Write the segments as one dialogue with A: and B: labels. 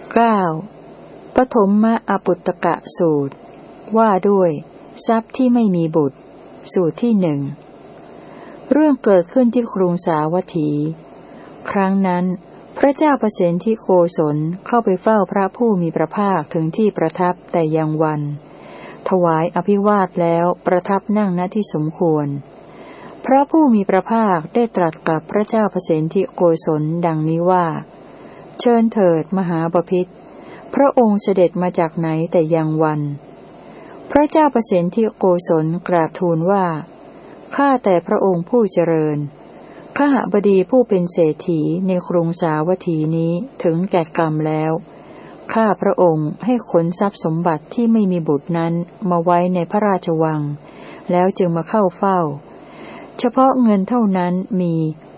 A: 9. ปฐมอปุตตกสูตรว่าด้วยทรัพย์ที่ไม่มีบุตรสูตรที่หนึ่งเรื่องเกิดขึ้นที่กรุงสาวัตถีครั้งนั้นพระเจ้าประสิทธิโกศลเข้าไปเฝ้าพระผู้มีพระภาคถึงที่ประทับแต่ยังวันถวายอภิวาทแล้วประทับนั่งณที่สมควรพระผู้มีพระภาคได้ตรัสกับพระเจ้าประสิทธิโกศลดังนี้ว่าเชิญเถิดมหาบพิตรพระองค์เสด็จมาจากไหนแต่ยังวันพระเจ้าประสิทธิโกศลกราบทูลว่าข้าแต่พระองค์ผู้เจริญข้าบดีผู้เป็นเศรษฐีในกรุงสาวัตถีนี้ถึงแก่กรรมแล้วข้าพระองค์ให้ขนทรัพย์สมบัติที่ไม่มีบุตรนั้นมาไว้ในพระราชวังแล้วจึงมาเข้าเฝ้าเฉพาะเงินเท่านั้นมี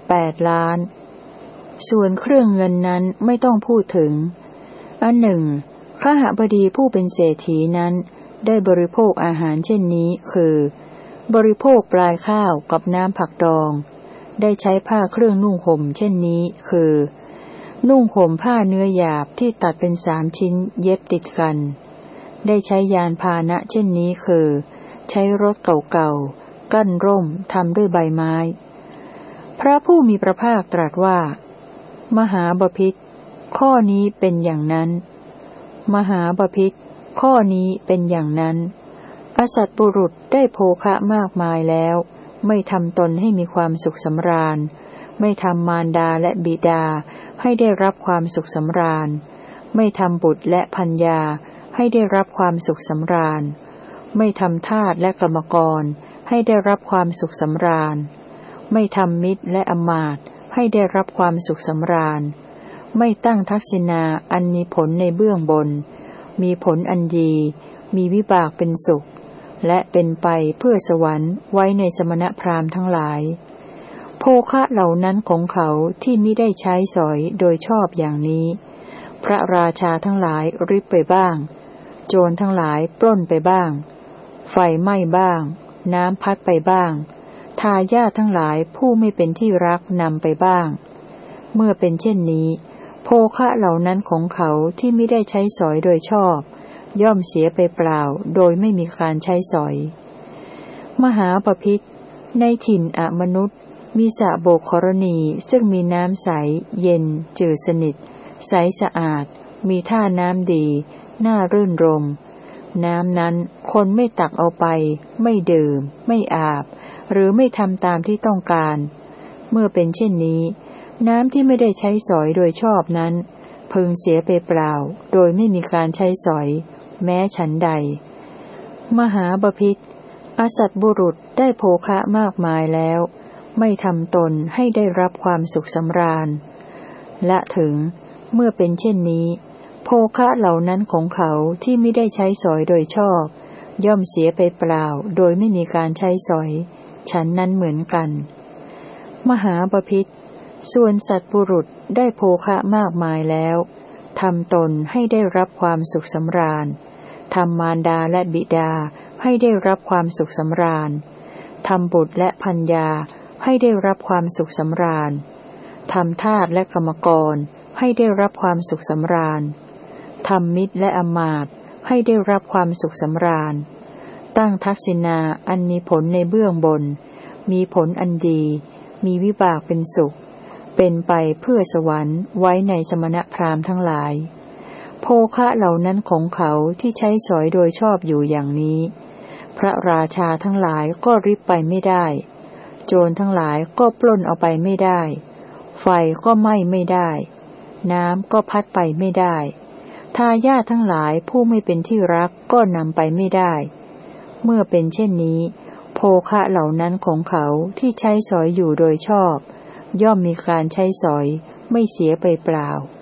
A: 8 ล้านส่วนเครื่องเงินนั้นไม่ต้องพูดถึงอันหนึ่งข้าบดีผู้เป็นเศรษฐีนั้นได้บริโภคอาหารเช่นนี้คือบริโภคปลายข้าวกับน้ำผักดองได้ใช้ผ้าเครื่องนุ่งห่มเช่นนี้คือนุ่งห่มผ้าเนื้อหยาบที่ตัดเป็น3 ชิ้นเย็บติดกันได้ใช้ยานพาหนะเช่นนี้คือใช้รถเก่าๆกั้นร่มทำด้วยใบไม้พระผู้มีพระภาคตรัสว่ามหาบพิตรข้อนี้เป็นอย่างนั้นมหาบพิตรข้อนี้เป็นอย่างนั้นอสัตบุรุษได้โภคะมากมายแล้วไม่ทำตนให้มีความสุขสำราญไม่ทำมารดาและบิดาให้ได้รับความสุขสำราญไม่ทำบุตรและภรรยาให้ได้รับความสุขสำราญไม่ทำทาสและกรรมกรให้ได้รับความสุขสำราญไม่ทำมิตรและอมาตย์ให้ได้รับความสุขสำราญไม่ตั้งทักษิณาอันมีผลในเบื้องบนมีผลอันดีมีวิบากเป็นสุขและเป็นไปเพื่อสวรรค์ไว้ในสมณพราหมณ์ทั้งหลายโภคะเหล่านั้นของเขาที่มิได้ใช้สอยโดยชอบอย่างนี้พระราชาทั้งหลายริบไปบ้างโจรทั้งหลายปล้นไปบ้างไฟไหม้บ้างน้ำพัดไปบ้างทายาททั้งหลายผู้ไม่เป็นที่รักนำไปบ้างเมื่อเป็นเช่นนี้โภคะเหล่านั้นของเขาที่มิได้ใช้สอยโดยชอบย่อมเสียไปเปล่าโดยไม่มีการใช้สอยมหาบพิตรในถิ่นอมนุษย์มีสระโบกขรณีซึ่งมีน้ำใสเย็นจืดสนิทใสสะอาดมีท่าน้ำดีน่ารื่นรมน้ำนั้นคนไม่ตักเอาไปไม่ดื่มไม่อาบหรือไม่ทำตามที่ต้องการเมื่อเป็นเช่นนี้น้ำที่ไม่ได้ใช้สอยโดยชอบนั้นพึงเสียไปเปล่าโดยไม่มีการใช้สอยแม้ฉันใดมหาบพิตรอสัตบุรุษได้โภคะมากมายแล้วไม่ทำตนให้ได้รับความสุขสำราญละถึงเมื่อเป็นเช่นนี้โภคะเหล่านั้นของเขาที่ไม่ได้ใช้สอยโดยชอบย่อมเสียไปเปล่าโดยไม่มีการใช้สอยฉันนั้นเหมือนกันมหาบพิตรส่วนสัตบุรุษได้โภคะมากมายแล้วทำตนให้ได้รับความสุขสำราญทำมารดาและบิดาให้ได้รับความสุขสำราญทำบุตรและภรรยาให้ได้รับความสุขสำราญทำทาสและกรรมกรให้ได้รับความสุขสำราญทำมิตรและอมาตย์ให้ได้รับความสุขสำราญตั้งทักษิณาอันมีผลในเบื้องบนมีผลอันดีมีวิบากเป็นสุขเป็นไปเพื่อสวรรค์ไว้ในสมณพราหมณ์ทั้งหลายโภคะเหล่านั้นของเขาที่ใช้สอยโดยชอบอยู่อย่างนี้พระราชาทั้งหลายก็ริบไปไม่ได้โจรทั้งหลายก็ปล้นเอาไปไม่ได้ไฟก็ไหม้ไม่ได้น้ำก็พัดไปไม่ได้ทายาททั้งหลายผู้ไม่เป็นที่รักก็นำไปไม่ได้เมื่อเป็นเช่นนี้โภคะเหล่านั้นของเขาที่ใช้สอยอยู่โดยชอบย่อมมีการใช้สอยไม่เสียไปเปล่า